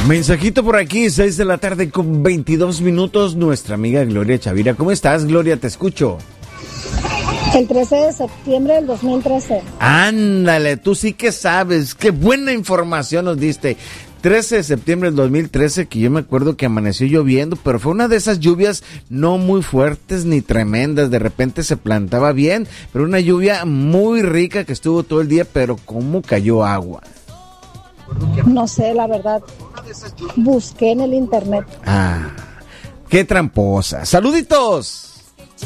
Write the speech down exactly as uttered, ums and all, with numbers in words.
Mensajito por aquí, seis de la tarde con veintidós minutos, nuestra amiga Gloria Chavira. ¿Cómo estás, Gloria? Te escucho. El trece de septiembre del dos mil trece. Ándale, tú sí que sabes, qué buena información nos diste. trece de septiembre del dos mil trece, que yo me acuerdo que amaneció lloviendo, pero fue una de esas lluvias no muy fuertes ni tremendas, de repente se plantaba bien, pero una lluvia muy rica que estuvo todo el día, pero ¿cómo cayó agua? No sé, la verdad. Busqué en el internet. Ah, qué tramposa. ¡Saluditos!